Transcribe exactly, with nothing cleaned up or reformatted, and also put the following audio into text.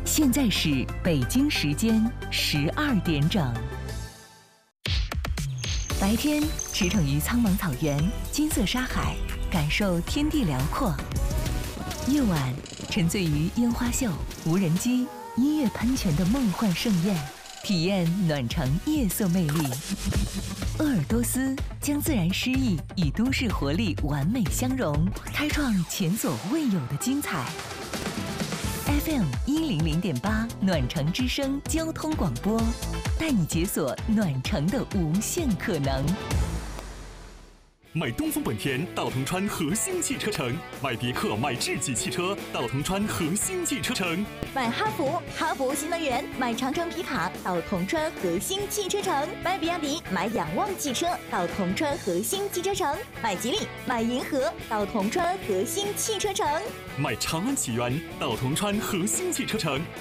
现在是北京时间十二点整。白天驰骋于苍茫草原、金色沙海，感受天地辽阔；夜晚沉醉于烟花秀、无人机、音乐喷泉的梦幻盛宴，体验暖城夜色魅力。鄂尔多斯将自然诗意与都市活力完美相融，开创前所未有的精彩。F M 一零零点八暖城之声交通广播，带你解锁暖城的无限可能。 买东风本田到铜川和兴汽车城，买别克、买智己汽车到铜川和兴汽车城， 买哈弗、哈弗新能源，买长城皮卡到铜川和兴汽车城，买比亚迪、买仰望汽车到铜川和兴汽车城，买吉利、买银河到铜川和兴汽车城， 买长安启源到铜川和兴汽车城，